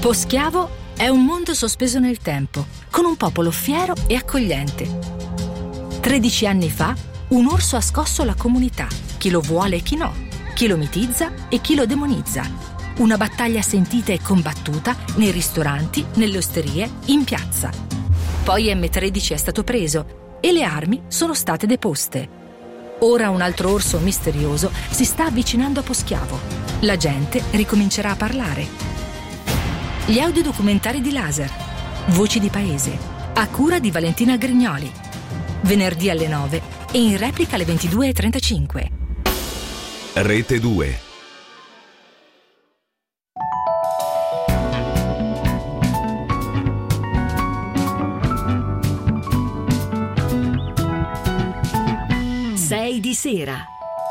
Poschiavo è un mondo sospeso nel tempo, con un popolo fiero e accogliente. 13 anni fa, un orso ha scosso la comunità, chi lo vuole e chi no, chi lo mitizza e chi lo demonizza. Una battaglia sentita e combattuta nei ristoranti, nelle osterie, in piazza. Poi M13 è stato preso e le armi sono state deposte. Ora un altro orso misterioso si sta avvicinando a Poschiavo. La gente ricomincerà a parlare. Gli audiodocumentari di Laser, Voci di Paese, a cura di Valentina Grignoli. Venerdì alle 9 e in replica alle 22:35. Rete 2. Sei di sera.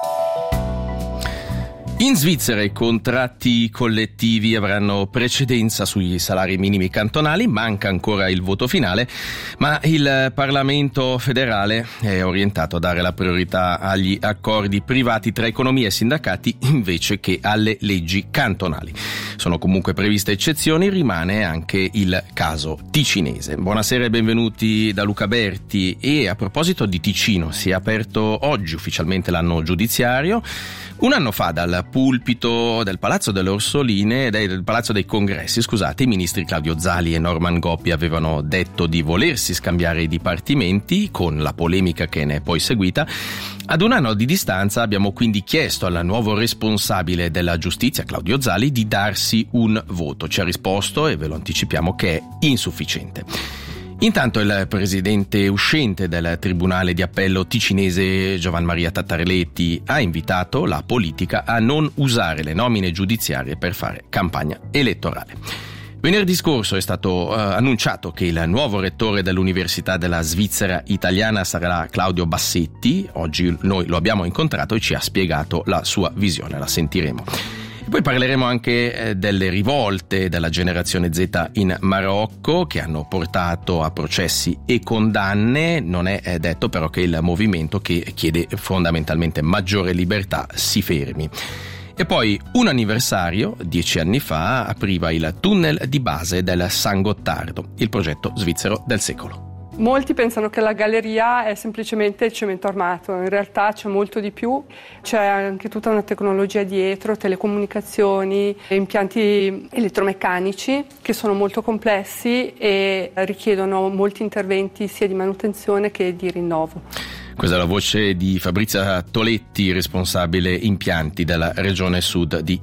In Svizzera i contratti collettivi avranno precedenza sui salari minimi cantonali, manca ancora il voto finale, ma il Parlamento federale è orientato a dare la priorità agli accordi privati tra economia e sindacati invece che alle leggi cantonali. Sono comunque previste eccezioni, rimane anche il caso ticinese. Buonasera e benvenuti da Luca Berti. E a proposito di Ticino, si è aperto oggi ufficialmente l'anno giudiziario. Un anno fa dal pulpito del Palazzo delle Orsoline, del Palazzo dei Congressi, i ministri Claudio Zali e Norman Goppi avevano detto di volersi scambiare i dipartimenti, con la polemica che ne è poi seguita. Ad un anno di distanza abbiamo quindi chiesto al nuovo responsabile della giustizia, Claudio Zali, di darsi un voto. Ci ha risposto, e ve lo anticipiamo, che è insufficiente. Intanto il presidente uscente del Tribunale di Appello ticinese, Giovan Maria Tattarelletti, ha invitato la politica a non usare le nomine giudiziarie per fare campagna elettorale. Venerdì scorso è stato annunciato che il nuovo rettore dell'Università della Svizzera Italiana sarà Claudio Bassetti. Oggi noi lo abbiamo incontrato e ci ha spiegato la sua visione, la sentiremo. E poi parleremo anche delle rivolte della generazione Z in Marocco, che hanno portato a processi e condanne. Non è detto però che il movimento, che chiede fondamentalmente maggiore libertà, si fermi. E poi un anniversario, 10 anni fa, apriva il tunnel di base del San Gottardo, il progetto svizzero del secolo. Molti pensano che la galleria è semplicemente il cemento armato, in realtà c'è molto di più, c'è anche tutta una tecnologia dietro, telecomunicazioni, impianti elettromeccanici che sono molto complessi e richiedono molti interventi sia di manutenzione che di rinnovo. Questa è la voce di Fabrizia Toletti, responsabile impianti della regione sud di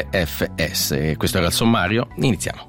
FFS. E questo era il sommario, iniziamo.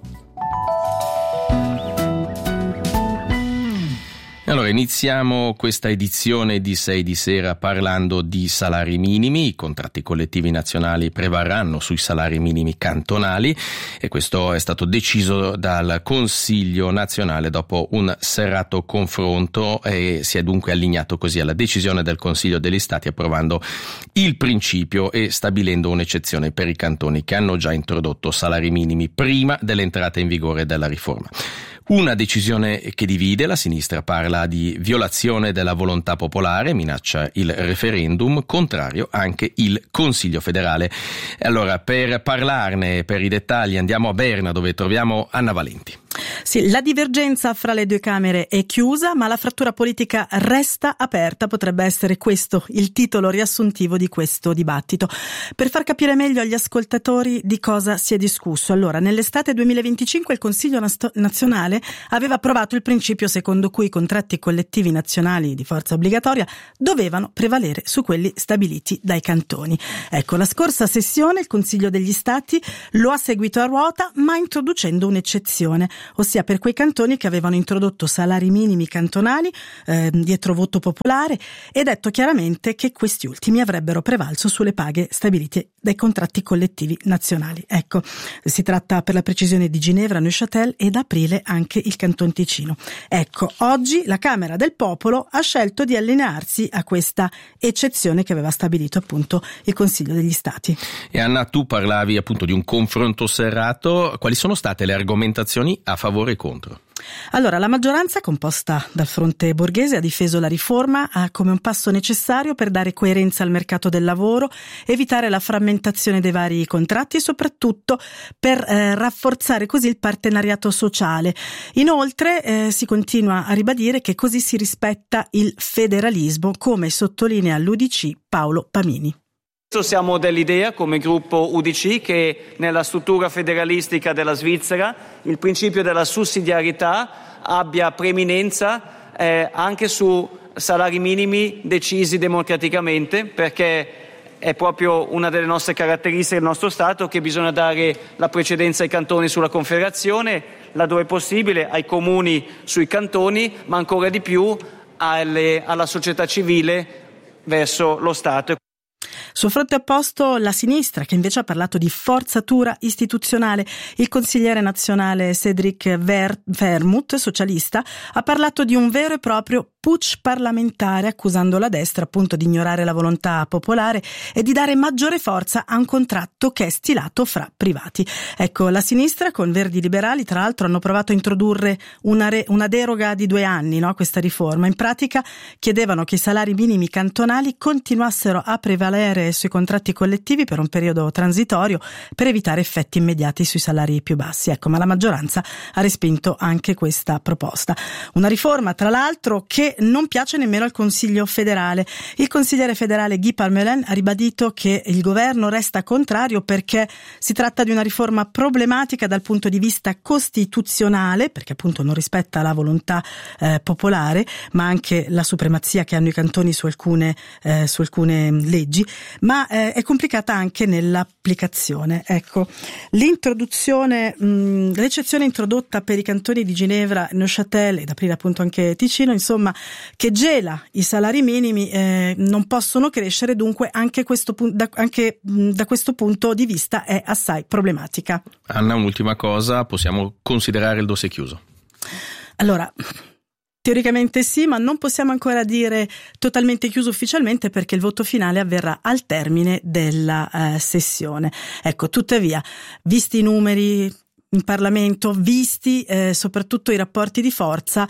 Allora, iniziamo questa edizione di 6 di sera parlando di salari minimi. I contratti collettivi nazionali prevarranno sui salari minimi cantonali e questo è stato deciso dal Consiglio nazionale dopo un serrato confronto e si è dunque allineato così alla decisione del Consiglio degli Stati, approvando il principio e stabilendo un'eccezione per i cantoni che hanno già introdotto salari minimi prima dell'entrata in vigore della riforma. Una decisione che divide, la sinistra parla di violazione della volontà popolare, minaccia il referendum, contrario anche il Consiglio federale. E allora, per parlarne, per i dettagli, andiamo a Berna, dove troviamo Anna Valenti. Sì, la divergenza fra le due Camere è chiusa, ma la frattura politica resta aperta. Potrebbe essere questo il titolo riassuntivo di questo dibattito. Per far capire meglio agli ascoltatori di cosa si è discusso. Allora, nell'estate 2025 il Consiglio nazionale aveva approvato il principio secondo cui i contratti collettivi nazionali di forza obbligatoria dovevano prevalere su quelli stabiliti dai cantoni. Ecco, la scorsa sessione il Consiglio degli Stati lo ha seguito a ruota, ma introducendo un'eccezione, ossia per quei cantoni che avevano introdotto salari minimi cantonali dietro voto popolare, e detto chiaramente che questi ultimi avrebbero prevalso sulle paghe stabilite dai contratti collettivi nazionali. Ecco, si tratta per la precisione di Ginevra, Neuchâtel ed aprile anche il Canton Ticino. Ecco, oggi la Camera del Popolo ha scelto di allinearsi a questa eccezione che aveva stabilito appunto il Consiglio degli Stati. E Anna, tu parlavi appunto di un confronto serrato. Quali sono state le argomentazioni a favore e contro. Allora, la maggioranza, composta dal fronte borghese, ha difeso la riforma come un passo necessario per dare coerenza al mercato del lavoro, evitare la frammentazione dei vari contratti e soprattutto per rafforzare così il partenariato sociale. Inoltre si continua a ribadire che così si rispetta il federalismo, come sottolinea l'UDC Paolo Pamini. Siamo dell'idea come gruppo UDC che nella struttura federalistica della Svizzera il principio della sussidiarietà abbia preeminenza anche su salari minimi decisi democraticamente, perché è proprio una delle nostre caratteristiche del nostro Stato che bisogna dare la precedenza ai cantoni sulla Confederazione, laddove possibile ai comuni sui cantoni, ma ancora di più alla società civile verso lo Stato. Sul fronte opposto la sinistra, che invece ha parlato di forzatura istituzionale. Il consigliere nazionale Cedric Vermouth, socialista, ha parlato di un vero e proprio putsch parlamentare, accusando la destra appunto di ignorare la volontà popolare e di dare maggiore forza a un contratto che è stilato fra privati. Ecco, la sinistra con Verdi Liberali tra l'altro hanno provato a introdurre una deroga di 2 anni, no, a questa riforma. In pratica chiedevano che i salari minimi cantonali continuassero a prevalere sui contratti collettivi per un periodo transitorio per evitare effetti immediati sui salari più bassi. Ecco, ma la maggioranza ha respinto anche questa proposta. Una riforma, tra l'altro, che non piace nemmeno al Consiglio federale. Il consigliere federale Guy Parmelin ha ribadito che il governo resta contrario perché si tratta di una riforma problematica dal punto di vista costituzionale, perché appunto non rispetta la volontà popolare, ma anche la supremazia che hanno i cantoni su alcune leggi, ma è complicata anche nell'applicazione. Ecco, l'eccezione introdotta per i cantoni di Ginevra, Neuchâtel ed aprire appunto anche Ticino, insomma, che gela i salari minimi, non possono crescere, dunque anche da questo punto di vista è assai problematica. Anna, un'ultima cosa, possiamo considerare il dossier chiuso? Allora, teoricamente sì, ma non possiamo ancora dire totalmente chiuso ufficialmente perché il voto finale avverrà al termine della sessione. Ecco, tuttavia, visti i numeri in Parlamento, visti soprattutto i rapporti di forza,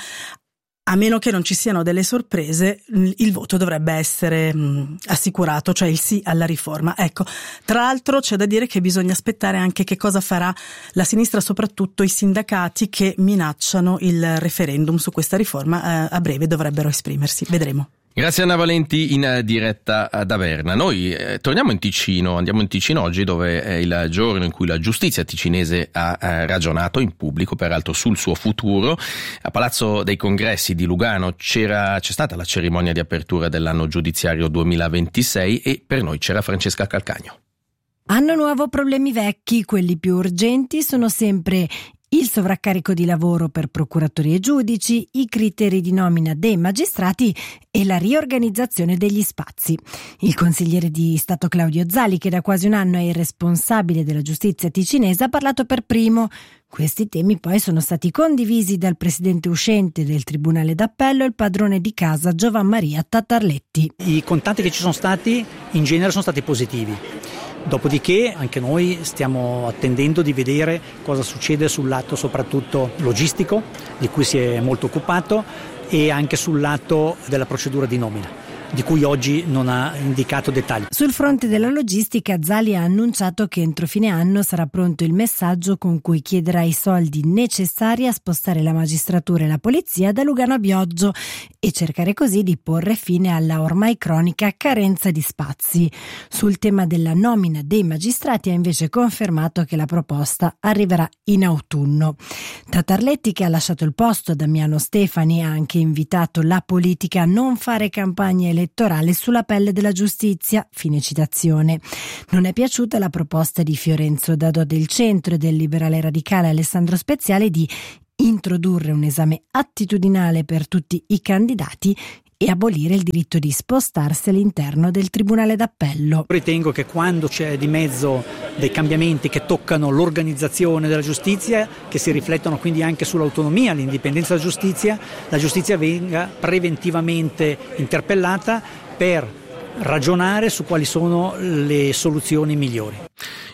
a meno che non ci siano delle sorprese, il voto dovrebbe essere assicurato, cioè il sì alla riforma. Ecco, tra l'altro c'è da dire che bisogna aspettare anche che cosa farà la sinistra, soprattutto i sindacati che minacciano il referendum su questa riforma, a breve dovrebbero esprimersi, vedremo. Grazie Anna Valenti in diretta da Berna. Noi torniamo in Ticino, andiamo in Ticino oggi dove è il giorno in cui la giustizia ticinese ha ragionato in pubblico, peraltro sul suo futuro. A Palazzo dei Congressi di Lugano c'è stata la cerimonia di apertura dell'anno giudiziario 2026 e per noi c'era Francesca Calcagno. Anno nuovo, problemi vecchi, quelli più urgenti sono sempre il sovraccarico di lavoro per procuratori e giudici, i criteri di nomina dei magistrati e la riorganizzazione degli spazi. Il consigliere di Stato Claudio Zali, che da quasi un anno è il responsabile della giustizia ticinese, ha parlato per primo. Questi temi poi sono stati condivisi dal presidente uscente del Tribunale d'Appello, il padrone di casa Giovan Maria Tatarletti. I contatti che ci sono stati in genere sono stati positivi. Dopodiché anche noi stiamo attendendo di vedere cosa succede sul lato soprattutto logistico, di cui si è molto occupato, e anche sul lato della procedura di nomina, di cui oggi non ha indicato dettagli. Sul fronte della logistica, Zali ha annunciato che entro fine anno sarà pronto il messaggio con cui chiederà i soldi necessari a spostare la magistratura e la polizia da Lugano a Bioggio e cercare così di porre fine alla ormai cronica carenza di spazi. Sul tema della nomina dei magistrati ha invece confermato che la proposta arriverà in autunno. Tatarletti, che ha lasciato il posto a Damiano Stefani, ha anche invitato la politica a non fare campagna elettorale sulla pelle della giustizia. Fine citazione. Non è piaciuta la proposta di Fiorenzo Dadò del Centro e del liberale radicale Alessandro Speziale di introdurre un esame attitudinale per tutti i candidati e abolire il diritto di spostarsi all'interno del Tribunale d'Appello. Ritengo che quando c'è di mezzo dei cambiamenti che toccano l'organizzazione della giustizia, che si riflettono quindi anche sull'autonomia, l'indipendenza della giustizia, la giustizia venga preventivamente interpellata per ragionare su quali sono le soluzioni migliori.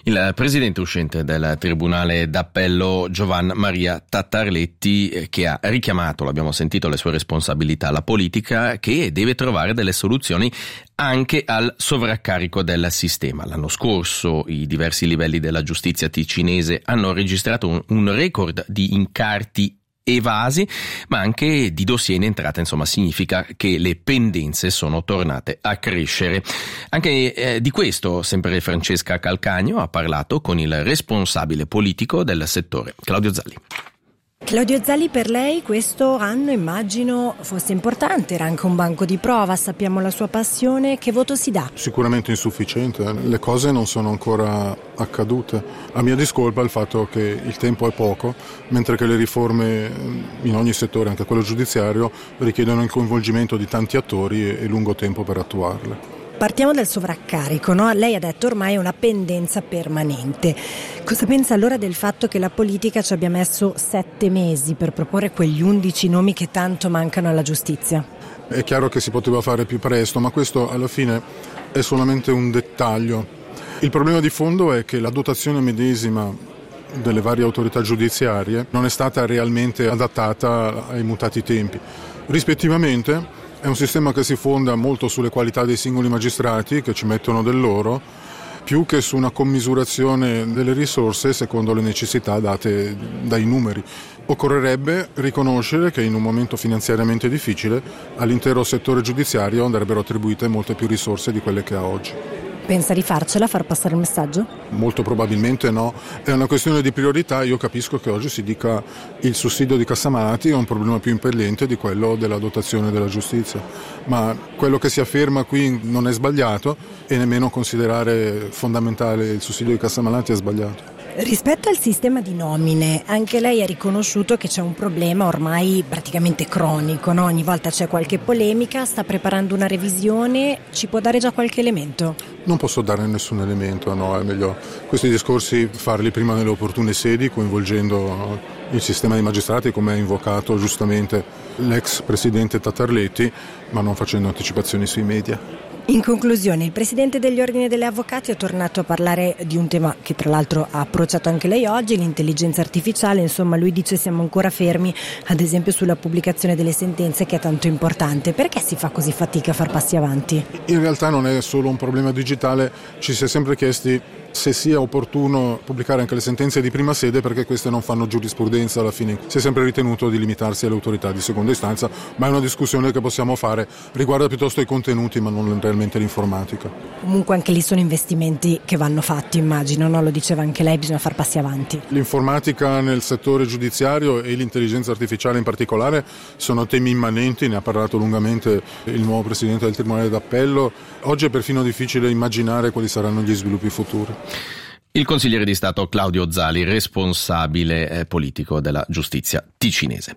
Il presidente uscente del Tribunale d'Appello Giovan Maria Tattarletti, che ha richiamato, l'abbiamo sentito, le sue responsabilità alla politica, che deve trovare delle soluzioni anche al sovraccarico del sistema. L'anno scorso i diversi livelli della giustizia ticinese hanno registrato un record di incarti evasi, ma anche di dossier in entrata. Insomma, significa che le pendenze sono tornate a crescere. Anche di questo sempre Francesca Calcagno ha parlato con il responsabile politico del settore, Claudio Zalli. Claudio Zalli, per lei questo anno immagino fosse importante, era anche un banco di prova, sappiamo la sua passione, che voto si dà? Sicuramente insufficiente, le cose non sono ancora accadute. A mia discolpa il fatto che il tempo è poco, mentre che le riforme in ogni settore, anche quello giudiziario, richiedono il coinvolgimento di tanti attori e lungo tempo per attuarle. Partiamo dal sovraccarico, no? Lei ha detto ormai è una pendenza permanente. Cosa pensa allora del fatto che la politica ci abbia messo 7 mesi per proporre quegli 11 nomi che tanto mancano alla giustizia? È chiaro che si poteva fare più presto, ma questo alla fine è solamente un dettaglio. Il problema di fondo è che la dotazione medesima delle varie autorità giudiziarie non è stata realmente adattata ai mutati tempi. Rispettivamente, è un sistema che si fonda molto sulle qualità dei singoli magistrati, che ci mettono del loro, più che su una commisurazione delle risorse secondo le necessità date dai numeri. Occorrerebbe riconoscere che in un momento finanziariamente difficile all'intero settore giudiziario andrebbero attribuite molte più risorse di quelle che ha oggi. Pensa di farcela, far passare il messaggio? Molto probabilmente no, è una questione di priorità. Io capisco che oggi si dica il sussidio di cassa malati è un problema più impellente di quello della dotazione della giustizia, ma quello che si afferma qui non è sbagliato e nemmeno considerare fondamentale il sussidio di cassa malati è sbagliato. Rispetto al sistema di nomine, anche lei ha riconosciuto che c'è un problema ormai praticamente cronico, no? Ogni volta c'è qualche polemica, sta preparando una revisione, ci può dare già qualche elemento? Non posso dare nessun elemento, no, è meglio questi discorsi farli prima nelle opportune sedi, coinvolgendo il sistema dei magistrati, come ha invocato giustamente l'ex presidente Tattarletti, ma non facendo anticipazioni sui media. In conclusione, il presidente degli ordini degli avvocati è tornato a parlare di un tema che tra l'altro ha approcciato anche lei oggi, l'intelligenza artificiale. Insomma, lui dice siamo ancora fermi, ad esempio sulla pubblicazione delle sentenze, che è tanto importante. Perché si fa così fatica a far passi avanti? In realtà non è solo un problema digitale, ci si è sempre chiesti se sia opportuno pubblicare anche le sentenze di prima sede, perché queste non fanno giurisprudenza alla fine. Si è sempre ritenuto di limitarsi alle autorità di seconda istanza, ma è una discussione che possiamo fare, riguarda piuttosto i contenuti ma non realmente l'informatica. Comunque anche lì sono investimenti che vanno fatti, immagino, no? Lo diceva anche lei, bisogna far passi avanti. L'informatica nel settore giudiziario e l'intelligenza artificiale in particolare sono temi immanenti, ne ha parlato lungamente il nuovo presidente del Tribunale d'Appello. Oggi è perfino difficile immaginare quali saranno gli sviluppi futuri. Il consigliere di Stato Claudio Zalli, responsabile politico della giustizia ticinese.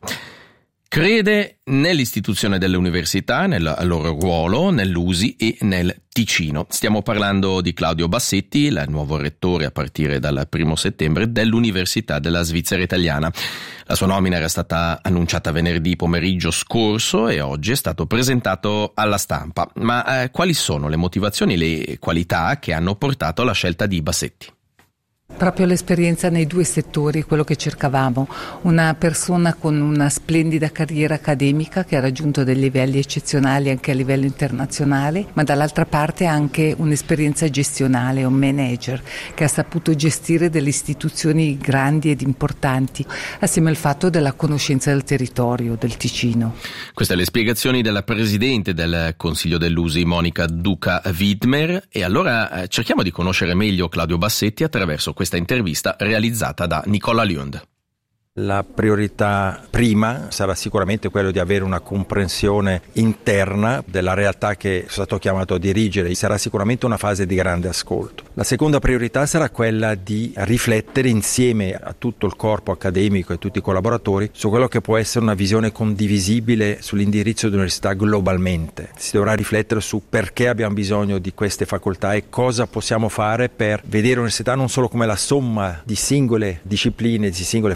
Crede nell'istituzione delle università, nel loro ruolo, nell'USI e nel Ticino. Stiamo parlando di Claudio Bassetti, il nuovo rettore a partire dal 1 settembre dell'Università della Svizzera Italiana. La sua nomina era stata annunciata venerdì pomeriggio scorso e oggi è stato presentato alla stampa. Ma quali sono le motivazioni e le qualità che hanno portato alla scelta di Bassetti? Proprio l'esperienza nei due settori, quello che cercavamo, una persona con una splendida carriera accademica che ha raggiunto dei livelli eccezionali anche a livello internazionale, ma dall'altra parte anche un'esperienza gestionale, un manager che ha saputo gestire delle istituzioni grandi ed importanti, assieme al fatto della conoscenza del territorio, del Ticino. Queste le spiegazioni della presidente del Consiglio dell'USI, Monica Duca-Widmer, e allora cerchiamo di conoscere meglio Claudio Bassetti attraverso questa intervista realizzata da Nicola Lund. La priorità prima sarà sicuramente quello di avere una comprensione interna della realtà che sono stato chiamato a dirigere. Sarà sicuramente una fase di grande ascolto. La seconda priorità sarà quella di riflettere insieme a tutto il corpo accademico e tutti i collaboratori su quello che può essere una visione condivisibile sull'indirizzo dell'università globalmente. Si dovrà riflettere su perché abbiamo bisogno di queste facoltà e cosa possiamo fare per vedere l'università non solo come la somma di singole discipline, di singole facoltà,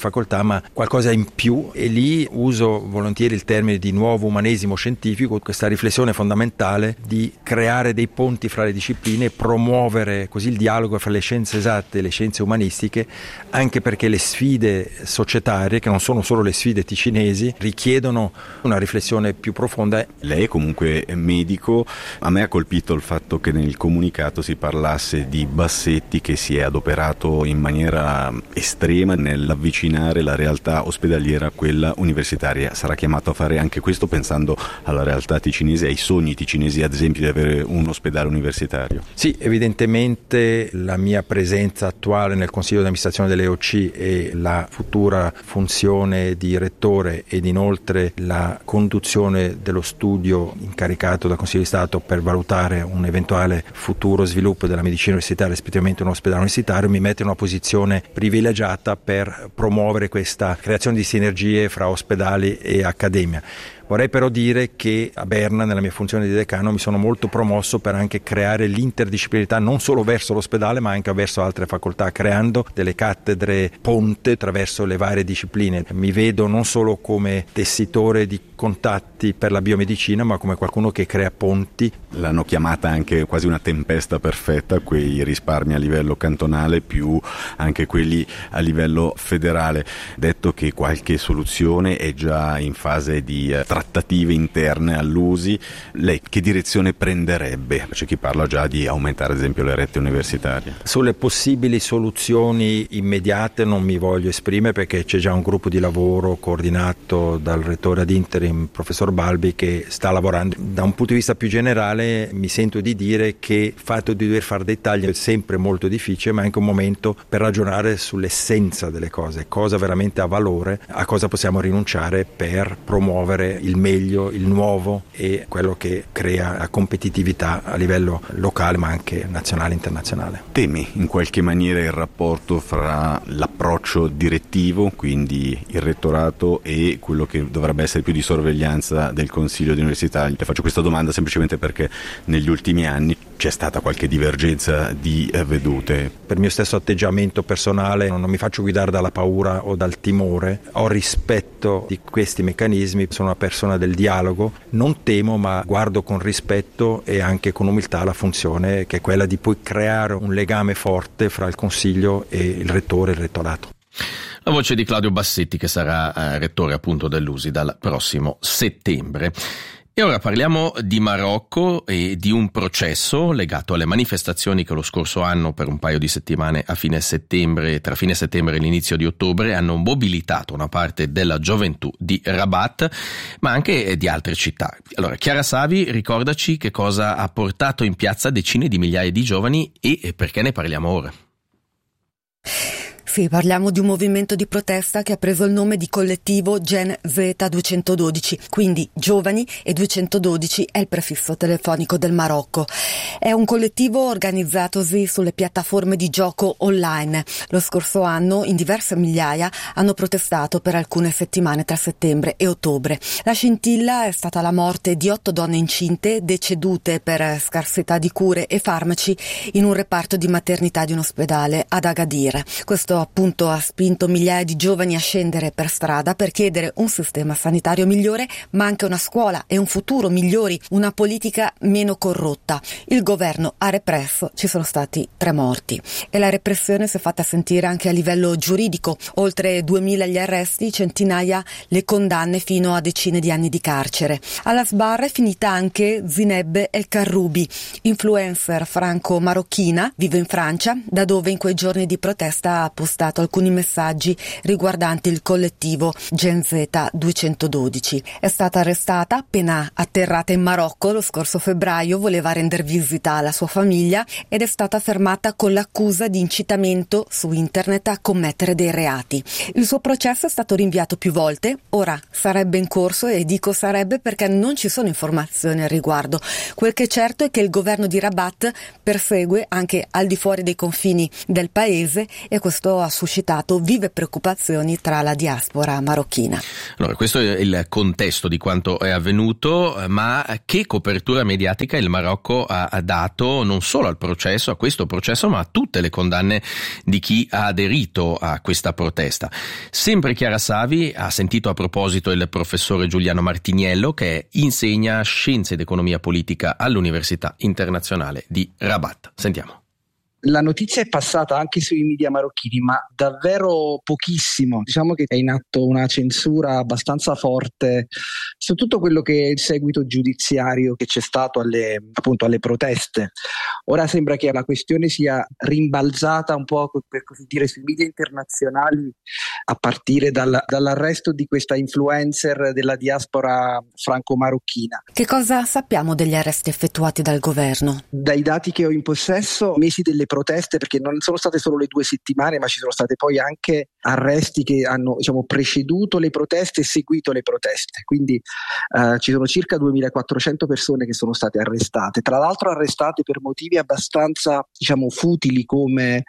chiama qualcosa in più, e lì uso volentieri il termine di nuovo umanesimo scientifico, questa riflessione fondamentale di creare dei ponti fra le discipline e promuovere così il dialogo fra le scienze esatte e le scienze umanistiche, anche perché le sfide societarie, che non sono solo le sfide ticinesi, richiedono una riflessione più profonda. Lei è comunque medico, a me ha colpito il fatto che nel comunicato si parlasse di Bassetti che si è adoperato in maniera estrema nell'avvicinare la realtà ospedaliera a quella universitaria. Sarà chiamato a fare anche questo pensando alla realtà ticinese, ai sogni ticinesi, ad esempio di avere un ospedale universitario? Sì, evidentemente la mia presenza attuale nel Consiglio di amministrazione dell'EOC e la futura funzione di rettore ed inoltre la conduzione dello studio incaricato dal Consiglio di Stato per valutare un eventuale futuro sviluppo della medicina universitaria, rispettivamente un ospedale universitario, mi mette in una posizione privilegiata per promuovere questa creazione di sinergie fra ospedali e accademia. Vorrei però dire che a Berna, nella mia funzione di decano, mi sono molto promosso per anche creare l'interdisciplinarietà non solo verso l'ospedale ma anche verso altre facoltà, creando delle cattedre ponte attraverso le varie discipline. Mi vedo non solo come tessitore di contatti per la biomedicina ma come qualcuno che crea ponti. L'hanno chiamata anche quasi una tempesta perfetta, quei risparmi a livello cantonale più anche quelli a livello federale. Detto che qualche soluzione è già in fase di trattative interne all'USI, lei che direzione prenderebbe? C'è chi parla già di aumentare ad esempio le rette universitarie. Sulle possibili soluzioni immediate non mi voglio esprimere perché c'è già un gruppo di lavoro coordinato dal rettore ad interim professor Balbi che sta lavorando. Da un punto di vista più generale mi sento di dire che il fatto di dover fare dei tagli è sempre molto difficile, ma è anche un momento per ragionare sull'essenza delle cose, cosa veramente ha valore, a cosa possiamo rinunciare per promuovere il meglio, il nuovo e quello che crea la competitività a livello locale ma anche nazionale e internazionale. Temi in qualche maniera il rapporto fra l'approccio direttivo, quindi il rettorato, e quello che dovrebbe essere più di sorveglianza del Consiglio di Università? Le faccio questa domanda semplicemente perché negli ultimi anni c'è stata qualche divergenza di vedute. Per il mio stesso atteggiamento personale non mi faccio guidare dalla paura o dal timore, ho rispetto di questi meccanismi, sono una persona del dialogo, non temo ma guardo con rispetto e anche con umiltà la funzione che è quella di poi creare un legame forte fra il Consiglio e il rettore e il rettorato. La voce di Claudio Bassetti, che sarà rettore appunto dell'USI dal prossimo settembre. E ora parliamo di Marocco e di un processo legato alle manifestazioni che lo scorso anno, per un paio di settimane a fine settembre, tra fine settembre e l'inizio di ottobre, hanno mobilitato una parte della gioventù di Rabat, ma anche di altre città. Allora, Chiara Savi, ricordaci che cosa ha portato in piazza decine di migliaia di giovani e perché ne parliamo ora. Sì, parliamo di un movimento di protesta che ha preso il nome di collettivo Gen Z 212, quindi giovani e 212 è il prefisso telefonico del Marocco. È un collettivo organizzatosi sulle piattaforme di gioco online. Lo scorso anno in diverse migliaia hanno protestato per alcune settimane tra settembre e ottobre. La scintilla è stata la morte di 8 donne incinte decedute per scarsità di cure e farmaci in un reparto di maternità di un ospedale ad Agadir. Questo appunto ha spinto migliaia di giovani a scendere per strada per chiedere un sistema sanitario migliore, ma anche una scuola e un futuro migliori, una politica meno corrotta. Il governo ha represso, ci sono stati 3 morti e la repressione si è fatta sentire anche a livello giuridico. Oltre 2000 gli arresti, centinaia le condanne fino a decine di anni di carcere. Alla sbarra è finita anche Zineb El Karroubi, influencer franco-marocchina, vive in Francia, da dove in quei giorni di protesta ha postato alcuni messaggi riguardanti il collettivo Gen Z 212. È stata arrestata appena atterrata in Marocco lo scorso febbraio, voleva rendere visita alla sua famiglia ed è stata fermata con l'accusa di incitamento su internet a commettere dei reati. Il suo processo è stato rinviato più volte, ora sarebbe in corso e dico sarebbe perché non ci sono informazioni al riguardo. Quel che è certo è che il governo di Rabat persegue anche al di fuori dei confini del paese e questo questo ha suscitato vive preoccupazioni tra la diaspora marocchina. Allora, questo è il contesto di quanto è avvenuto, ma che copertura mediatica il Marocco ha dato non solo al processo, a questo processo, ma a tutte le condanne di chi ha aderito a questa protesta. Sempre Chiara Savi ha sentito a proposito il professore Giuliano Martiniello, che insegna scienze ed economia politica all'Università Internazionale di Rabat. Sentiamo. La notizia è passata anche sui media marocchini, ma davvero pochissimo. Diciamo che è in atto una censura abbastanza forte su tutto quello che è il seguito giudiziario che c'è stato alle proteste. Ora sembra che la questione sia rimbalzata un po', per così dire, sui media internazionali, a partire dall'arresto di questa influencer della diaspora franco-marocchina. Che cosa sappiamo degli arresti effettuati dal governo? Dai dati che ho in possesso, mesi delle proteste, perché non sono state solo le 2 settimane, ma ci sono state poi anche arresti che hanno preceduto le proteste e seguito le proteste. Quindi ci sono circa 2.400 persone che sono state arrestate, tra l'altro arrestate per motivi abbastanza futili, come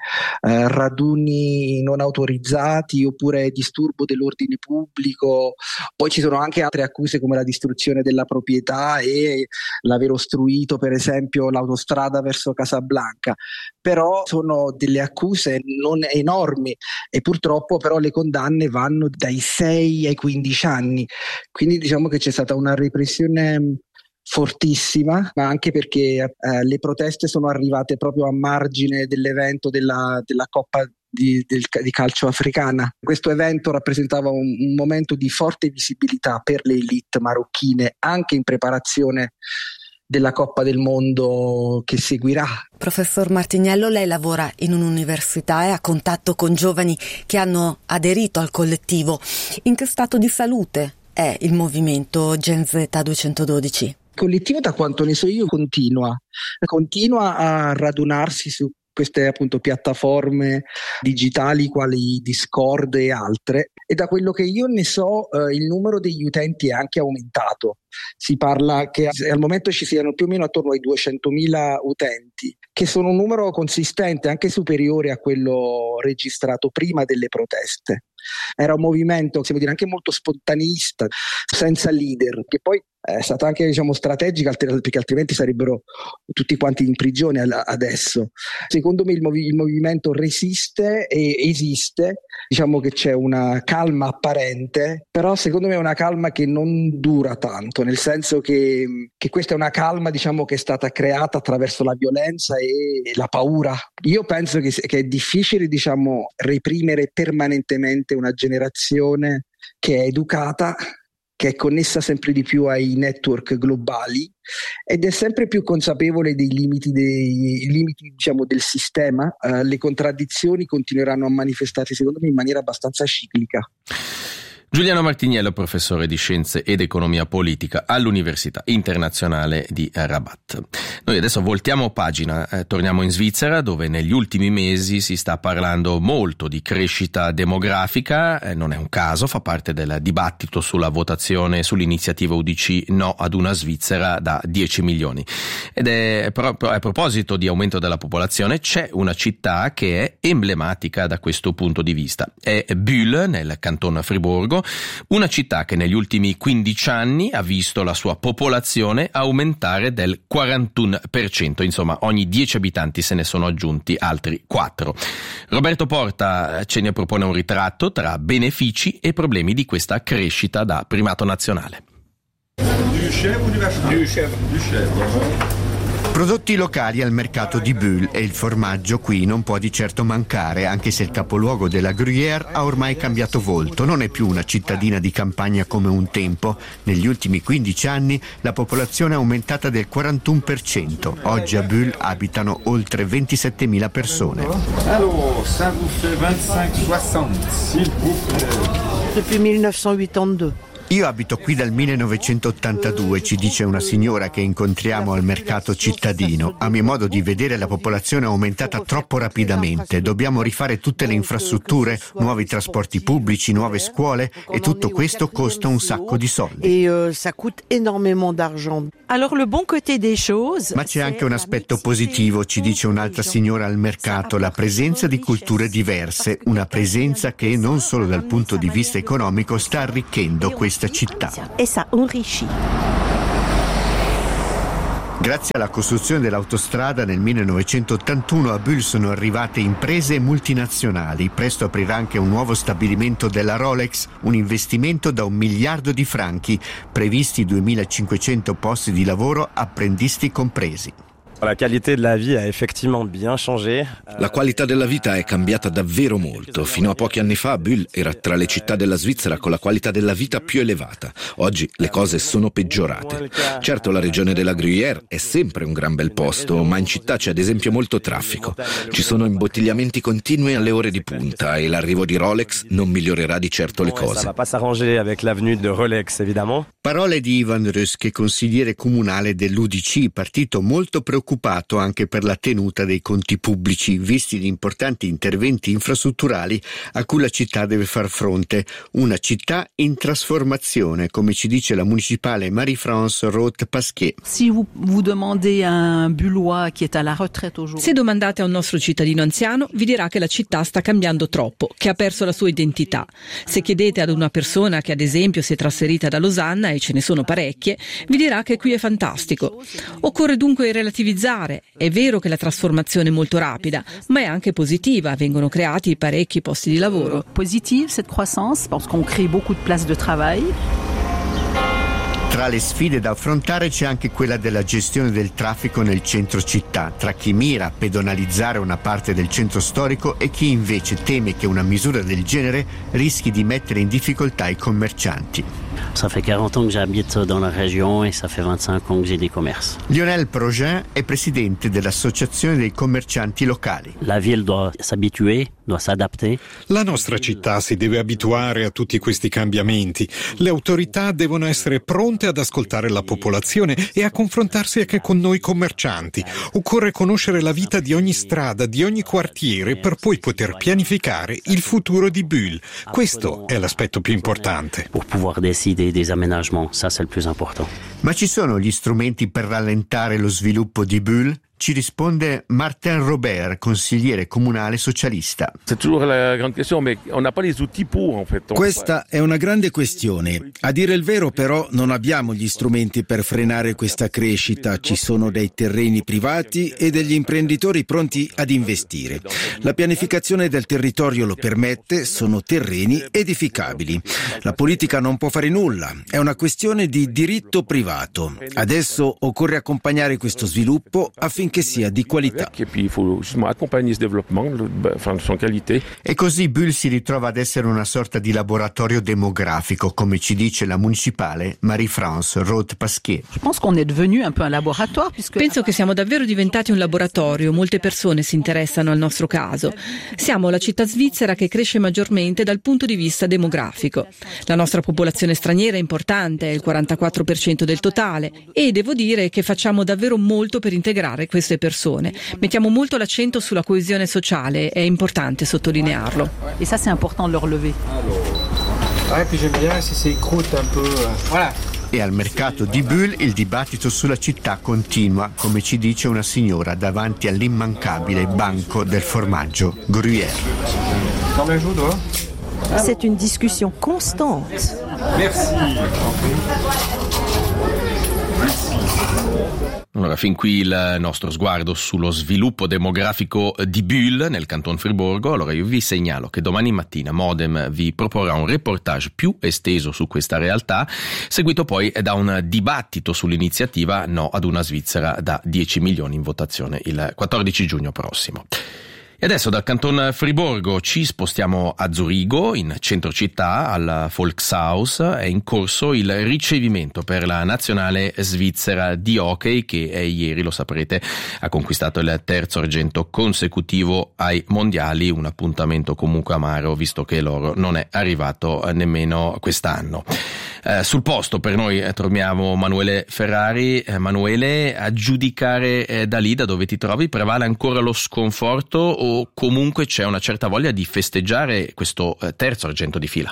raduni non autorizzati oppure disturbo dell'ordine pubblico. Poi ci sono anche altre accuse come la distruzione della proprietà e l'aver ostruito per esempio l'autostrada verso Casablanca. Però sono delle accuse non enormi e purtroppo però le condanne vanno dai 6 ai 15 anni, quindi diciamo che c'è stata una repressione fortissima, ma anche perché le proteste sono arrivate proprio a margine dell'evento della Coppa di calcio africana. Questo evento rappresentava un momento di forte visibilità per le elite marocchine, anche in preparazione della Coppa del Mondo che seguirà. Professor Martiniello, lei lavora in un'università e ha contatto con giovani che hanno aderito al collettivo. In che stato di salute è il movimento Gen Z 212? Il collettivo, da quanto ne so io, continua a radunarsi su queste piattaforme digitali quali Discord e altre, e da quello che io ne so il numero degli utenti è anche aumentato. Si parla che al momento ci siano più o meno attorno ai 200.000 utenti, che sono un numero consistente, anche superiore a quello registrato prima delle proteste. Era un movimento, possiamo dire, anche molto spontaneista, senza leader, che poi è stata anche strategica, perché altrimenti sarebbero tutti quanti in prigione adesso. Secondo me il movimento resiste e esiste, diciamo che c'è una calma apparente, però secondo me è una calma che non dura tanto, nel senso che questa è una calma che è stata creata attraverso la violenza e la paura. Io penso che è difficile reprimere permanentemente una generazione che è educata, che è connessa sempre di più ai network globali ed è sempre più consapevole dei limiti del sistema. Le contraddizioni continueranno a manifestarsi, secondo me, in maniera abbastanza ciclica. Giuliano Martiniello, professore di scienze ed economia politica all'Università Internazionale di Rabat. Noi adesso voltiamo pagina, torniamo in Svizzera, dove negli ultimi mesi si sta parlando molto di crescita demografica. Non è un caso, fa parte del dibattito sulla votazione sull'iniziativa UDC No ad una Svizzera da 10 milioni. Ed è proprio a proposito di aumento della popolazione, c'è una città che è emblematica da questo punto di vista. È Bulle, nel canton Friburgo, una città che negli ultimi 15 anni ha visto la sua popolazione aumentare del 41%, insomma ogni 10 abitanti se ne sono aggiunti altri 4. Roberto Porta ce ne propone un ritratto tra benefici e problemi di questa crescita da primato nazionale. Prodotti locali al mercato di Bulle e il formaggio qui non può di certo mancare, anche se il capoluogo della Gruyère ha ormai cambiato volto, non è più una cittadina di campagna come un tempo. Negli ultimi 15 anni la popolazione è aumentata del 41%. Oggi a Bulle abitano oltre 27.000 persone. Allora, ça vous fait 25,60, s'il vous plaît. Depuis 1982. Io abito qui dal 1982, ci dice una signora che incontriamo al mercato cittadino. A mio modo di vedere la popolazione è aumentata troppo rapidamente. Dobbiamo rifare tutte le infrastrutture, nuovi trasporti pubblici, nuove scuole e tutto questo costa un sacco di soldi. Ma c'è anche un aspetto positivo, ci dice un'altra signora al mercato, la presenza di culture diverse, una presenza che non solo dal punto di vista economico sta arricchendo questa città. Grazie alla costruzione dell'autostrada nel 1981 a Bulle sono arrivate imprese multinazionali. Presto aprirà anche un nuovo stabilimento della Rolex, un investimento da 1 miliardo di franchi, previsti 2.500 posti di lavoro, apprendisti compresi. La qualità della vita La qualità della vita è cambiata davvero molto. Fino a pochi anni fa Bulle era tra le città della Svizzera con la qualità della vita più elevata. Oggi le cose sono peggiorate. Certo, la regione della Gruyère è sempre un gran bel posto, ma in città c'è ad esempio molto traffico. Ci sono imbottigliamenti continui alle ore di punta e l'arrivo di Rolex non migliorerà di certo le cose. Parole di Ivan Röske, consigliere comunale dell'UDC, partito molto preoccupato anche per la tenuta dei conti pubblici, visti gli importanti interventi infrastrutturali a cui la città deve far fronte. Una città in trasformazione, come ci dice la municipale Marie-France Roth-Pasquier. Se domandate a un nostro cittadino anziano, vi dirà che la città sta cambiando troppo, che ha perso la sua identità. Se chiedete ad una persona che ad esempio si è trasferita da Losanna, e ce ne sono parecchie, vi dirà che qui è fantastico. Occorre dunque relativizzare. È vero che la trasformazione è molto rapida, ma è anche positiva, vengono creati parecchi posti di lavoro. Positive cette croissance parce qu'on crée beaucoup de places de travail. Tra le sfide da affrontare c'è anche quella della gestione del traffico nel centro città, tra chi mira a pedonalizzare una parte del centro storico e chi invece teme che una misura del genere rischi di mettere in difficoltà i commercianti. Ça fait 40 ans que j'habite dans la région et ça fait 25 ans que j'ai des commerces. Lionel Progin è presidente dell'associazione dei commercianti locali. La ville doit s'habituer, doit s'adapter. La nostra città si deve abituare a tutti questi cambiamenti. Le autorità devono essere pronte ad ascoltare la popolazione e a confrontarsi anche con noi commercianti. Occorre conoscere la vita di ogni strada, di ogni quartiere, per poi poter pianificare il futuro di Bulle. Questo è l'aspetto più importante. Pour pouvoir décider des aménagements, ça c'est le plus important. Ma ci sono gli strumenti per rallentare lo sviluppo di Bulle? Ci risponde Martin Robert, consigliere comunale socialista. Questa è una grande questione. A dire il vero, però, non abbiamo gli strumenti per frenare questa crescita. Ci sono dei terreni privati e degli imprenditori pronti ad investire. La pianificazione del territorio lo permette, sono terreni edificabili. La politica non può fare nulla, è una questione di diritto privato. Adesso occorre accompagnare questo sviluppo affinché sia di qualità. E così Bulle si ritrova ad essere una sorta di laboratorio demografico, come ci dice la municipale Marie-France Roth-Pasquier. Penso che siamo davvero diventati un laboratorio, molte persone si interessano al nostro caso. Siamo la città svizzera che cresce maggiormente dal punto di vista demografico. La nostra popolazione straniera è importante, è il 44% del totale, e devo dire che facciamo davvero molto per integrare queste persone. Mettiamo molto l'accento sulla coesione sociale, è importante sottolinearlo. Et ça c'est important de le relever. E al mercato di Bulle il dibattito sulla città continua, come ci dice una signora davanti all'immancabile banco del formaggio Gruyère. C'est une discussion constante. Merci. Allora, fin qui il nostro sguardo sullo sviluppo demografico di Bulle nel Canton Friburgo. Allora io vi segnalo che domani mattina Modem vi proporrà un reportage più esteso su questa realtà, seguito poi da un dibattito sull'iniziativa No ad una Svizzera da 10 milioni in votazione il 14 giugno prossimo. E adesso dal Canton Friburgo ci spostiamo a Zurigo, in centro città, al Volkshaus. È in corso il ricevimento per la nazionale svizzera di hockey che ieri, lo saprete, ha conquistato il 3° argento consecutivo ai mondiali, un appuntamento comunque amaro visto che l'oro non è arrivato nemmeno quest'anno. Sul posto per noi troviamo Manuele Ferrari. Manuele, a giudicare da lì, da dove ti trovi, prevale ancora lo sconforto o comunque c'è una certa voglia di festeggiare questo terzo argento di fila?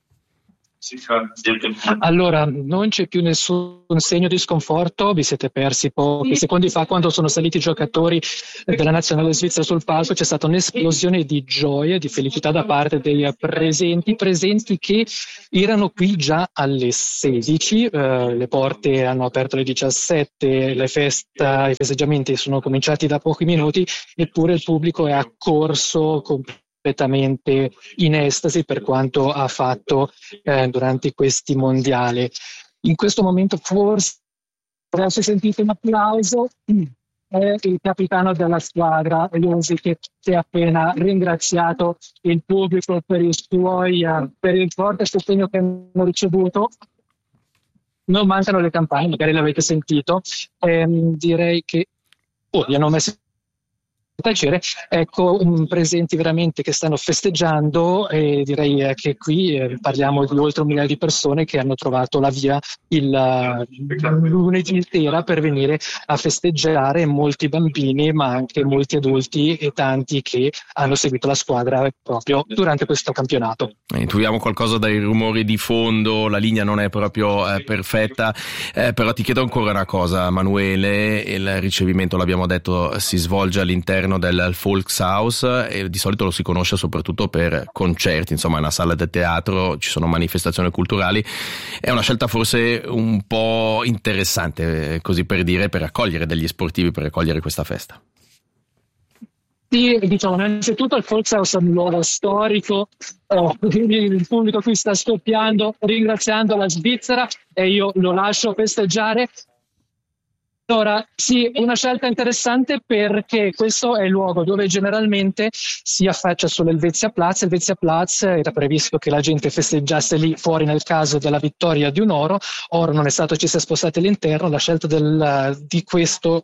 Allora, non c'è più nessun segno di sconforto, vi siete persi pochi secondi fa quando sono saliti i giocatori della nazionale svizzera sul palco, c'è stata un'esplosione di gioia e di felicità da parte dei presenti che erano qui già alle 16, le porte hanno aperto alle 17, i festeggiamenti sono cominciati da pochi minuti, eppure il pubblico è accorso completamente in estasi per quanto ha fatto durante questi mondiali. In questo momento forse adesso sentite un applauso, è il capitano della squadra Josi che ha appena ringraziato il pubblico per il forte sostegno che hanno ricevuto. Non mancano le campagne, magari l'avete sentito, direi che li hanno messi piacere, ecco, presenti veramente che stanno festeggiando, e direi che qui parliamo di oltre 1 milione di persone che hanno trovato la via il lunedì sera per venire a festeggiare, molti bambini ma anche molti adulti e tanti che hanno seguito la squadra proprio durante questo campionato. Intuiamo qualcosa dai rumori di fondo, la linea non è proprio perfetta, però ti chiedo ancora una cosa, Manuele. Il ricevimento, l'abbiamo detto, si svolge all'interno del Volkshaus e di solito lo si conosce soprattutto per concerti, insomma è una sala del teatro, ci sono manifestazioni culturali, è una scelta forse un po' interessante, così per dire, per accogliere degli sportivi, per accogliere questa festa. Sì, diciamo, innanzitutto il Volkshaus è un luogo storico, quindi il pubblico qui sta scoppiando ringraziando la Svizzera e io lo lascio festeggiare. Allora, sì, una scelta interessante perché questo è il luogo dove generalmente si affaccia solo il Helvetiaplatz. Il Helvetiaplatz era previsto che la gente festeggiasse lì fuori nel caso della vittoria di un oro non è stato, ci si è spostati all'interno. La scelta di questa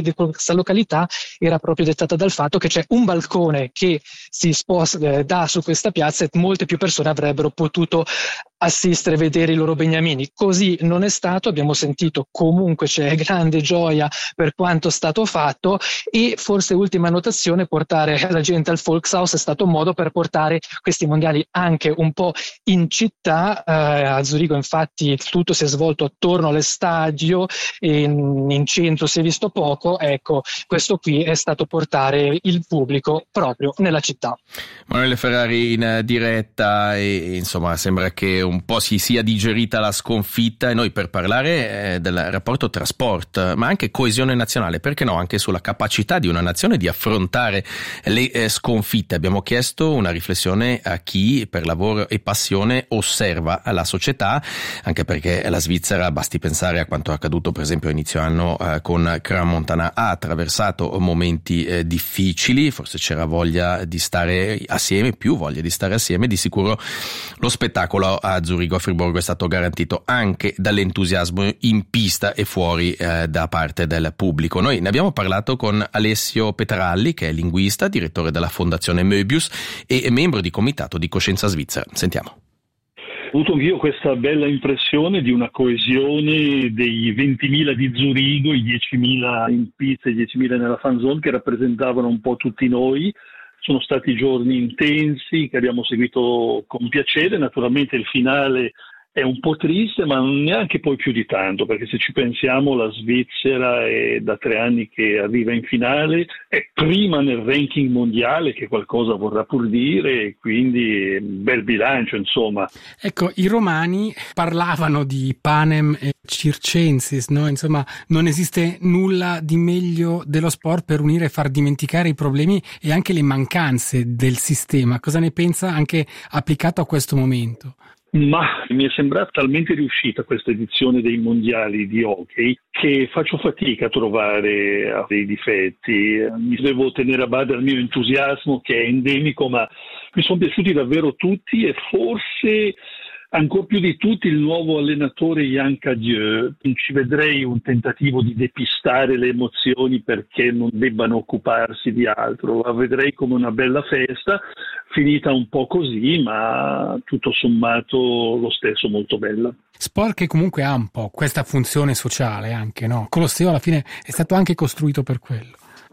località era proprio dettata dal fatto che c'è un balcone che si dà su questa piazza e molte più persone avrebbero potuto assistere, vedere i loro beniamini. Così non è stato, abbiamo sentito comunque c'è grande gioia per quanto è stato fatto e forse ultima notazione, portare la gente al Volkshaus è stato un modo per portare questi mondiali anche un po' in città. A Zurigo infatti tutto si è svolto attorno all'estadio e in centro si è visto poco, ecco, questo qui è stato portare il pubblico proprio nella città. Manuele Ferrari in diretta e insomma sembra che un po' si sia digerita la sconfitta e noi per parlare del rapporto tra sport ma anche coesione nazionale, perché no, anche sulla capacità di una nazione di affrontare le sconfitte abbiamo chiesto una riflessione a chi per lavoro e passione osserva la società, anche perché la Svizzera, basti pensare a quanto è accaduto per esempio a inizio anno con Crans-Montana, ha attraversato momenti difficili, forse c'era voglia di stare assieme, più voglia di stare assieme, di sicuro lo spettacolo a Zurigo, a Friburgo è stato garantito anche dall'entusiasmo in pista e fuori da parte del pubblico. Noi ne abbiamo parlato con Alessio Petralli, che è linguista, direttore della Fondazione Möbius e membro di comitato di coscienza svizzera. Sentiamo. Ho avuto anch'io questa bella impressione di una coesione dei 20.000 di Zurigo, i 10.000 in pista e i 10.000 nella fan zone, che rappresentavano un po' tutti noi. Sono stati giorni intensi che abbiamo seguito con piacere, naturalmente il finale è un po' triste, ma neanche poi più di tanto, perché se ci pensiamo la Svizzera è da 3 anni che arriva in finale, è prima nel ranking mondiale, che qualcosa vorrà pur dire, e quindi bel bilancio, insomma. Ecco, i romani parlavano di panem e circensis, no? Insomma, non esiste nulla di meglio dello sport per unire e far dimenticare i problemi e anche le mancanze del sistema. Cosa ne pensa anche applicato a questo momento? Ma mi è sembrata talmente riuscita questa edizione dei mondiali di hockey che faccio fatica a trovare dei difetti. Mi devo tenere a bada il mio entusiasmo che è endemico, ma mi sono piaciuti davvero tutti e forse ancor più di tutti il nuovo allenatore Yann Cadieux. Non ci vedrei un tentativo di depistare le emozioni perché non debbano occuparsi di altro, la vedrei come una bella festa, finita un po' così, ma tutto sommato lo stesso molto bella. Sport che comunque ha un po' questa funzione sociale anche, no? Colosseo alla fine è stato anche costruito per quello.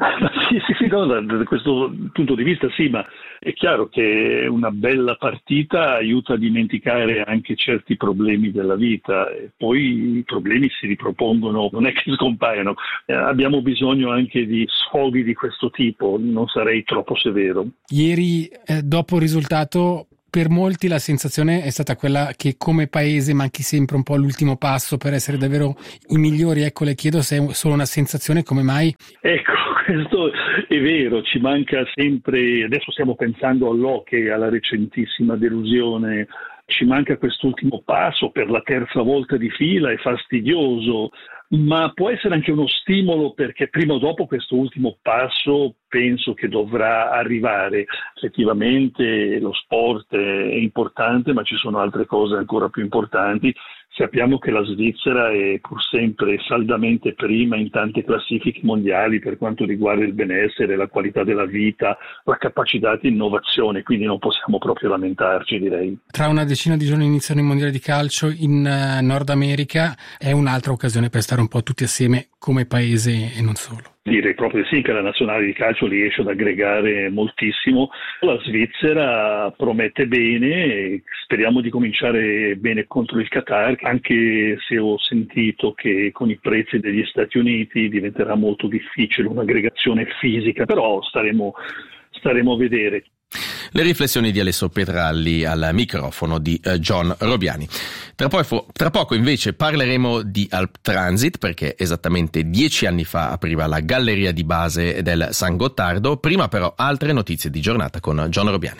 Sì, no, da questo punto di vista sì, ma è chiaro che una bella partita aiuta a dimenticare anche certi problemi della vita e poi i problemi si ripropongono, non è che scompaiono. Abbiamo bisogno anche di sfoghi di questo tipo, non sarei troppo severo. Ieri, dopo il risultato, per molti la sensazione è stata quella che come paese manchi sempre un po' l'ultimo passo per essere davvero i migliori. Ecco, le chiedo se è solo una sensazione, come mai? Ecco, questo è vero, ci manca sempre, adesso stiamo pensando all'hockey, alla recentissima delusione, ci manca quest'ultimo passo per la terza volta di fila, è fastidioso, ma può essere anche uno stimolo perché prima o dopo questo ultimo passo penso che dovrà arrivare. Effettivamente lo sport è importante, ma ci sono altre cose ancora più importanti. Sappiamo che la Svizzera è pur sempre saldamente prima in tante classifiche mondiali per quanto riguarda il benessere, la qualità della vita, la capacità di innovazione, quindi non possiamo proprio lamentarci, direi. Tra una decina di giorni iniziano i mondiali di calcio in Nord America, è un'altra occasione per stare un po' tutti assieme come paese e non solo. Direi proprio sì che la nazionale di calcio riesce ad aggregare moltissimo. La Svizzera promette bene e speriamo di cominciare bene contro il Qatar, anche se ho sentito che con i prezzi degli Stati Uniti diventerà molto difficile un'aggregazione fisica, però staremo a vedere. Le riflessioni di Alessio Petralli al microfono di John Robiani. Tra poco invece parleremo di Alp Transit, perché esattamente 10 anni fa apriva la galleria di base del San Gottardo. Prima però altre notizie di giornata con John Robiani.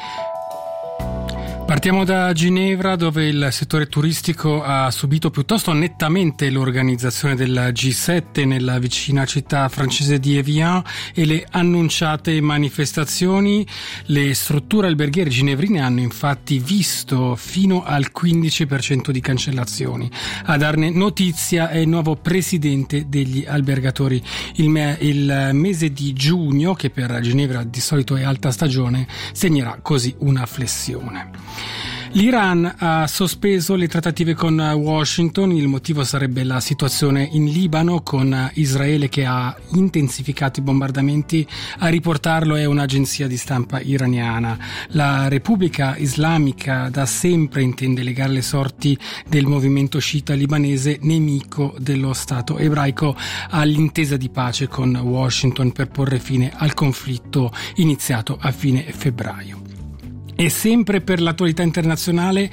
Partiamo da Ginevra, dove il settore turistico ha subito piuttosto nettamente l'organizzazione del G7 nella vicina città francese di Evian e le annunciate manifestazioni. Le strutture alberghiere ginevrine hanno infatti visto fino al 15% di cancellazioni. A darne notizia è il nuovo presidente degli albergatori. Il mese di giugno, che per Ginevra di solito è alta stagione, segnerà così una flessione. L'Iran ha sospeso le trattative con Washington, il motivo sarebbe la situazione in Libano con Israele che ha intensificato i bombardamenti. A riportarlo è un'agenzia di stampa iraniana. La Repubblica Islamica da sempre intende legare le sorti del movimento sciita libanese, nemico dello Stato ebraico, all'intesa di pace con Washington per porre fine al conflitto iniziato a fine febbraio. E sempre per l'attualità internazionale,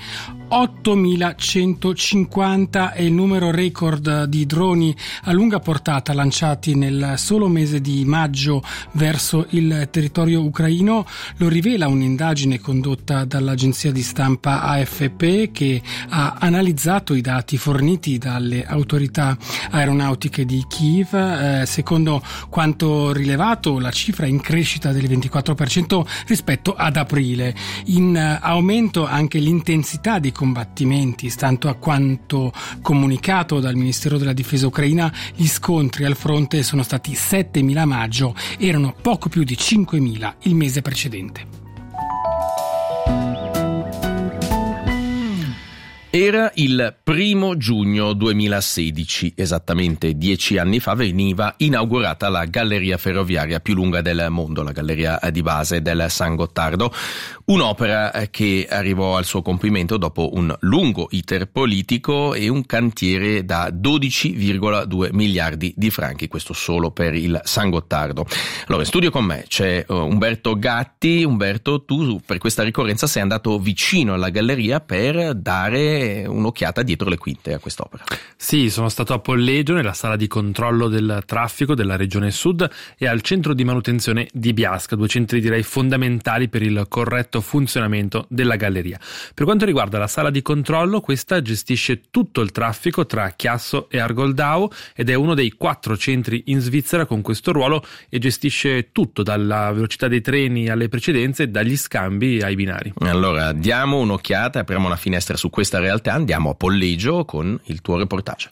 8.150 è il numero record di droni a lunga portata lanciati nel solo mese di maggio verso il territorio ucraino. Lo rivela un'indagine condotta dall'agenzia di stampa AFP, che ha analizzato i dati forniti dalle autorità aeronautiche di Kiev. Secondo quanto rilevato, la cifra è in crescita del 24% rispetto ad aprile. In aumento anche l'intensità di combattimenti, stando a quanto comunicato dal Ministero della Difesa ucraina. Gli scontri al fronte sono stati 7.000 a maggio, erano poco più di 5.000 il mese precedente. Era il 1 giugno 2016, esattamente 10 anni fa, veniva inaugurata la galleria ferroviaria più lunga del mondo, la galleria di base del San Gottardo, un'opera che arrivò al suo compimento dopo un lungo iter politico e un cantiere da 12,2 miliardi di franchi, questo solo per il San Gottardo. Allora, in studio con me c'è Umberto Gatti. Umberto, tu per questa ricorrenza sei andato vicino alla galleria per dare dare un'occhiata dietro le quinte a quest'opera. Sì, sono stato a Polleggio, nella sala di controllo del traffico della Regione Sud, e al centro di manutenzione di Biasca, 2 centri direi fondamentali per il corretto funzionamento della galleria. Per quanto riguarda la sala di controllo, questa gestisce tutto il traffico tra Chiasso e Argoldau ed è uno dei 4 centri in Svizzera con questo ruolo e gestisce tutto, dalla velocità dei treni alle precedenze, dagli scambi ai binari. Allora diamo un'occhiata, apriamo una finestra su questa realtà, andiamo a Polleggio con il tuo reportage.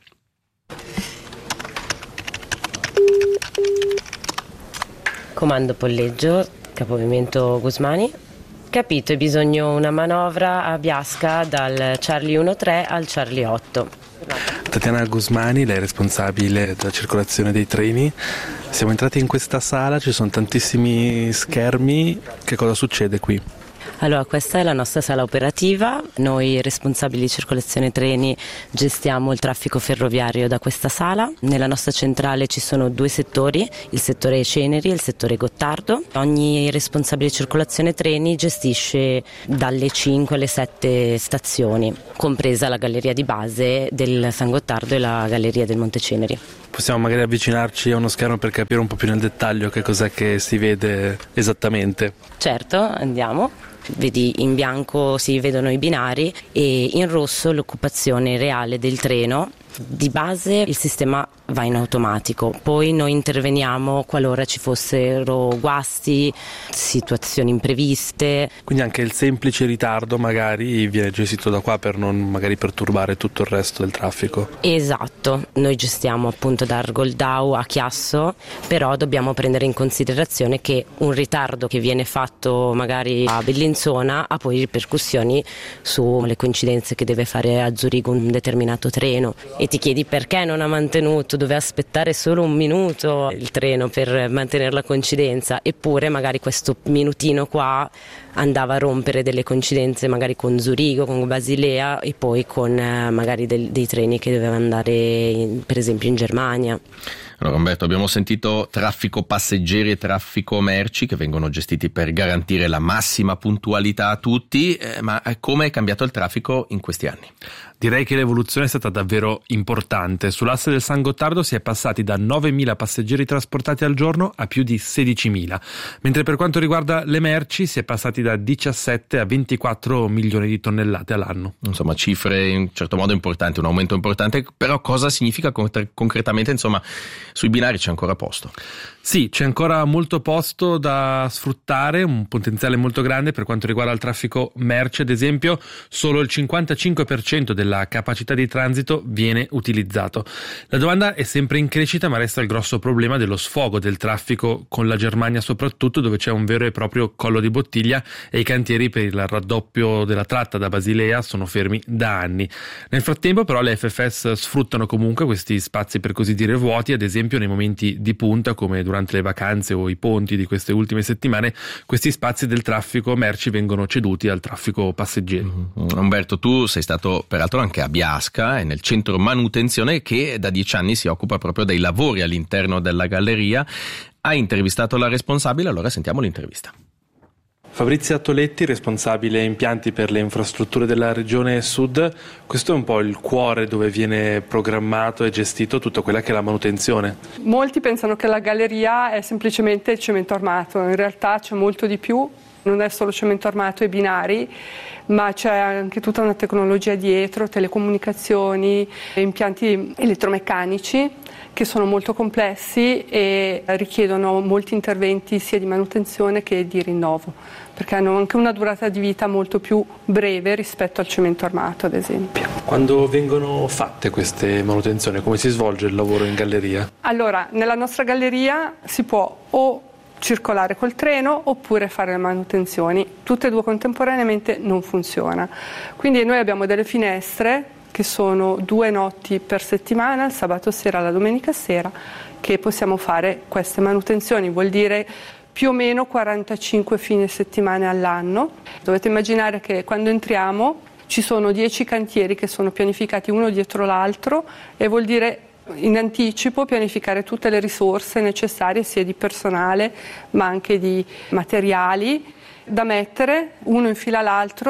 Comando Polleggio, capovimento Gusmani. Capito, hai bisogno una manovra a Biasca dal Charlie 1-3 al Charlie 8. Tatiana Gusmani, lei è responsabile della circolazione dei treni. Siamo entrati in questa sala, ci sono tantissimi schermi. Che cosa succede qui? Allora, questa è la nostra sala operativa. Noi responsabili di circolazione treni gestiamo il traffico ferroviario da questa sala. Nella nostra centrale ci sono 2 settori, il settore Ceneri e il settore Gottardo. Ogni responsabile di circolazione treni gestisce dalle 5 alle 7 stazioni, compresa la galleria di base del San Gottardo e la galleria del Monte Ceneri. Possiamo magari avvicinarci a uno schermo per capire un po' più nel dettaglio che cos'è che si vede esattamente? Certo, andiamo. Vedi, in bianco si vedono i binari e in rosso l'occupazione reale del treno. Di base il sistema va in automatico, poi noi interveniamo qualora ci fossero guasti, situazioni impreviste. Quindi anche il semplice ritardo magari viene gestito da qua per non magari perturbare tutto il resto del traffico. Esatto, noi gestiamo appunto da Argoldau a Chiasso, però dobbiamo prendere in considerazione che un ritardo che viene fatto magari a Bellinzona ha poi ripercussioni sulle coincidenze che deve fare a Zurigo un determinato treno. E ti chiedi perché non ha mantenuto, doveva aspettare solo un minuto il treno per mantenere la coincidenza, eppure magari questo minutino qua andava a rompere delle coincidenze magari con Zurigo, con Basilea e poi con magari dei treni che dovevano andare per esempio in Germania. Allora Umberto, abbiamo sentito traffico passeggeri e traffico merci che vengono gestiti per garantire la massima puntualità a tutti, ma come è cambiato il traffico in questi anni? Direi che l'evoluzione è stata davvero importante. Sull'asse del San Gottardo si è passati da 9.000 passeggeri trasportati al giorno a più di 16.000, mentre per quanto riguarda le merci si è passati da 17 a 24 milioni di tonnellate all'anno. Insomma, cifre in un certo modo importanti, un aumento importante, però cosa significa concretamente? Insomma, sui binari c'è ancora posto? Sì, c'è ancora molto posto da sfruttare, un potenziale molto grande per quanto riguarda il traffico merci, ad esempio. Solo il 55% della capacità di transito viene utilizzato. La domanda è sempre in crescita, ma resta il grosso problema dello sfogo del traffico con la Germania soprattutto, dove c'è un vero e proprio collo di bottiglia e i cantieri per il raddoppio della tratta da Basilea sono fermi da anni. Nel frattempo però le FFS sfruttano comunque questi spazi per così dire vuoti, ad esempio nei momenti di punta come durante le vacanze o i ponti di queste ultime settimane. Questi spazi del traffico merci vengono ceduti al traffico passeggeri. Umberto, tu sei stato peraltro anche a Biasca e nel centro manutenzione che da 10 anni si occupa proprio dei lavori all'interno della galleria. Hai intervistato la responsabile, allora sentiamo l'intervista. Fabrizia Toletti, responsabile impianti per le infrastrutture della Regione Sud. Questo è un po' il cuore dove viene programmato e gestito tutta quella che è la manutenzione. Molti pensano che la galleria è semplicemente il cemento armato, in realtà c'è molto di più. Non è solo cemento armato e binari, ma c'è anche tutta una tecnologia dietro, telecomunicazioni, impianti elettromeccanici che sono molto complessi e richiedono molti interventi sia di manutenzione che di rinnovo, perché hanno anche una durata di vita molto più breve rispetto al cemento armato, ad esempio. Quando vengono fatte queste manutenzioni, come si svolge il lavoro in galleria? Allora, nella nostra galleria si può o circolare col treno oppure fare le manutenzioni. Tutte e due contemporaneamente non funziona. Quindi noi abbiamo delle finestre che sono 2 notti per settimana, il sabato sera e la domenica sera, che possiamo fare queste manutenzioni. Vuol dire più o meno 45 fine settimana all'anno. Dovete immaginare che quando entriamo ci sono 10 cantieri che sono pianificati uno dietro l'altro e vuol dire in anticipo pianificare tutte le risorse necessarie sia di personale ma anche di materiali da mettere uno in fila all'altro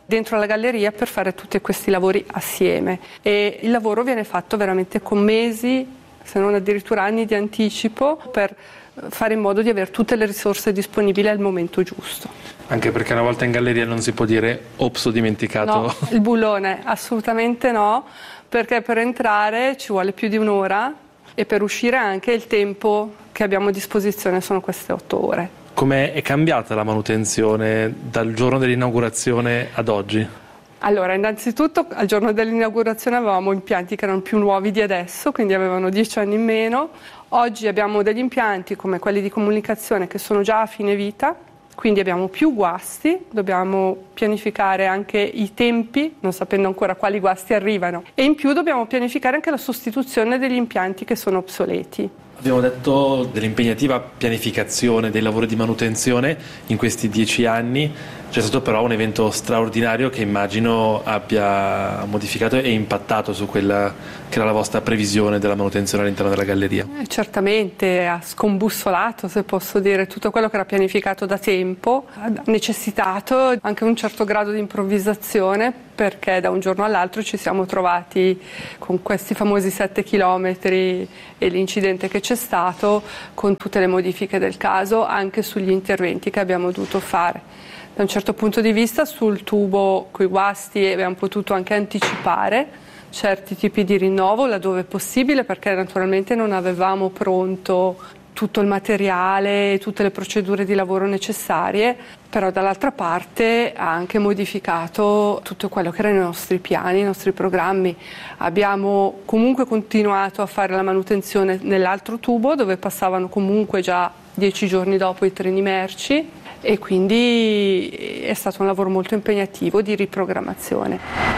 dentro la galleria per fare tutti questi lavori assieme, e il lavoro viene fatto veramente con mesi, se non addirittura anni di anticipo, per fare in modo di avere tutte le risorse disponibili al momento giusto. Anche perché una volta in galleria non si può dire ops, ho dimenticato. No, il bullone, assolutamente no, perché per entrare ci vuole più di un'ora e per uscire anche il tempo che abbiamo a disposizione sono queste 8 ore. Come è cambiata la manutenzione dal giorno dell'inaugurazione ad oggi? Allora, innanzitutto al giorno dell'inaugurazione avevamo impianti che erano più nuovi di adesso, quindi avevano 10 anni in meno. Oggi abbiamo degli impianti come quelli di comunicazione che sono già a fine vita, quindi abbiamo più guasti, dobbiamo pianificare anche i tempi, non sapendo ancora quali guasti arrivano, e in più dobbiamo pianificare anche la sostituzione degli impianti che sono obsoleti. Abbiamo detto dell'impegnativa pianificazione dei lavori di manutenzione in questi 10 anni. C'è stato però un evento straordinario che immagino abbia modificato e impattato su quella che era la vostra previsione della manutenzione all'interno della galleria. Certamente ha scombussolato, se posso dire, tutto quello che era pianificato da tempo, ha necessitato anche un certo grado di improvvisazione, perché da un giorno all'altro ci siamo trovati con questi famosi 7 chilometri e l'incidente che c'è stato, con tutte le modifiche del caso anche sugli interventi che abbiamo dovuto fare. Da un certo punto di vista sul tubo coi guasti abbiamo potuto anche anticipare certi tipi di rinnovo laddove possibile, perché naturalmente non avevamo pronto tutto il materiale e tutte le procedure di lavoro necessarie, però dall'altra parte ha anche modificato tutto quello che erano i nostri piani, i nostri programmi. Abbiamo comunque continuato a fare la manutenzione nell'altro tubo, dove passavano comunque già 10 giorni dopo i treni merci, e quindi è stato un lavoro molto impegnativo di riprogrammazione.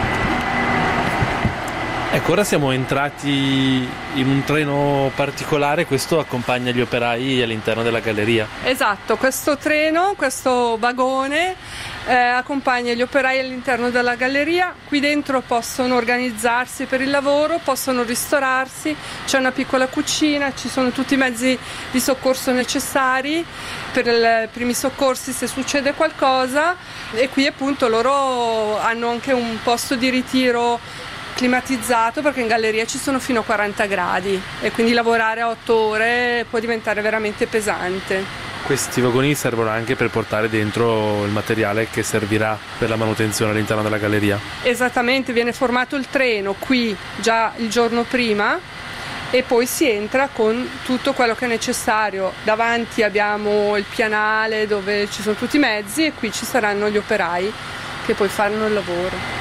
Ecco, ora siamo entrati in un treno particolare, questo accompagna gli operai all'interno della galleria. Esatto, questo treno, questo vagone accompagna gli operai all'interno della galleria. Qui dentro possono organizzarsi per il lavoro, possono ristorarsi, c'è una piccola cucina, ci sono tutti i mezzi di soccorso necessari per i primi soccorsi se succede qualcosa, e qui appunto loro hanno anche un posto di ritiro climatizzato, perché in galleria ci sono fino a 40 gradi e quindi lavorare a 8 ore può diventare veramente pesante. Questi vagoni servono anche per portare dentro il materiale che servirà per la manutenzione all'interno della galleria? Esattamente, viene formato il treno qui già il giorno prima e poi si entra con tutto quello che è necessario. Davanti abbiamo il pianale dove ci sono tutti i mezzi e qui ci saranno gli operai che poi faranno il lavoro.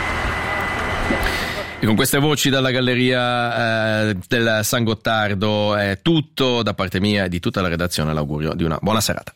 E con queste voci dalla galleria del San Gottardo è tutto da parte mia e di tutta la redazione. L'augurio di una buona serata.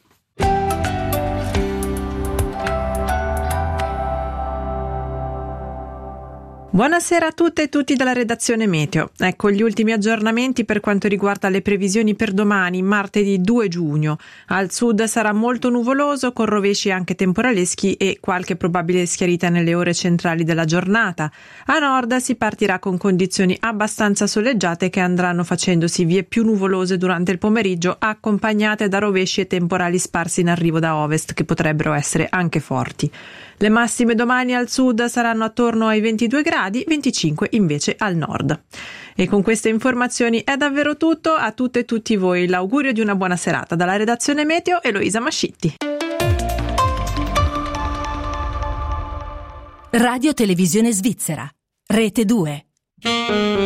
Buonasera a tutte e tutti dalla redazione Meteo. Ecco gli ultimi aggiornamenti per quanto riguarda le previsioni per domani, martedì 2 giugno. Al sud sarà molto nuvoloso, con rovesci anche temporaleschi e qualche probabile schiarita nelle ore centrali della giornata. A nord si partirà con condizioni abbastanza soleggiate che andranno facendosi vie più nuvolose durante il pomeriggio, accompagnate da rovesci e temporali sparsi in arrivo da ovest che potrebbero essere anche forti. Le massime domani al sud saranno attorno ai 22 gradi, 25 invece al nord. E con queste informazioni è davvero tutto. A tutte e tutti voi l'augurio di una buona serata dalla redazione Meteo, Eloisa Mascitti. Radio Televisione Svizzera, Rete 2.